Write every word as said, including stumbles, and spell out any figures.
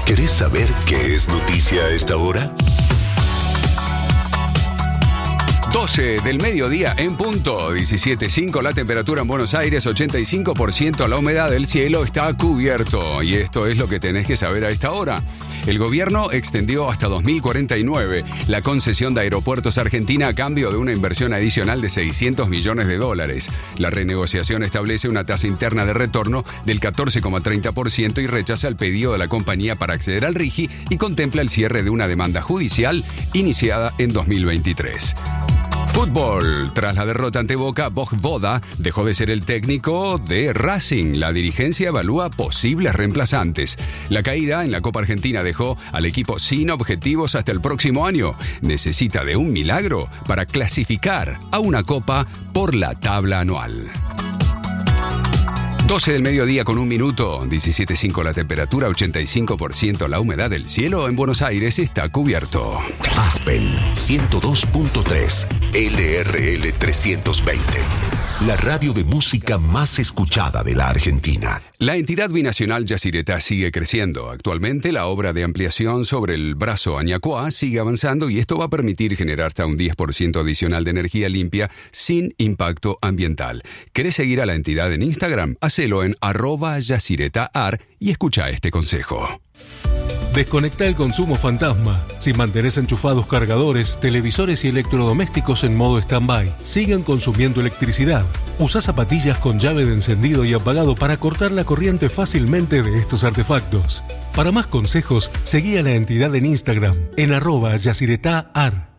¿Querés saber qué es noticia a esta hora? doce del mediodía en punto, diecisiete punto cinco la temperatura en Buenos Aires, ochenta y cinco por ciento la humedad del cielo está cubierto. Y esto es lo que tenés que saber a esta hora. El gobierno extendió hasta dos mil cuarenta y nueve la concesión de Aeropuertos Argentina a cambio de una inversión adicional de seiscientos millones de dólares. La renegociación establece una tasa interna de retorno del catorce coma treinta por ciento y rechaza el pedido de la compañía para acceder al RIGI y contempla el cierre de una demanda judicial iniciada en dos mil veintitrés. Fútbol. Tras la derrota ante Boca, Vojvoda dejó de ser el técnico de Racing. La dirigencia evalúa posibles reemplazantes. La caída en la Copa Argentina dejó al equipo sin objetivos hasta el próximo año. Necesita de un milagro para clasificar a una Copa por la tabla anual. doce del mediodía con un minuto, diecisiete punto cinco la temperatura, ochenta y cinco por ciento la humedad del cielo en Buenos Aires está cubierto. Aspen ciento dos punto tres, L R L trescientos veinte, la radio de música más escuchada de la Argentina. La entidad binacional Yacyretá sigue creciendo. Actualmente la obra de ampliación sobre el brazo Añacuá sigue avanzando y esto va a permitir generar hasta un diez por ciento adicional de energía limpia sin impacto ambiental. ¿Querés seguir a la entidad en Instagram? Hacelo en arroba yacyretár y escucha este consejo. Desconecta el consumo fantasma. Si mantenés enchufados cargadores, televisores y electrodomésticos en modo stand-by, sigan consumiendo electricidad. Usa zapatillas con llave de encendido y apagado para cortar la corriente fácilmente de estos artefactos. Para más consejos, seguí a la entidad en Instagram en arroba yacyretár.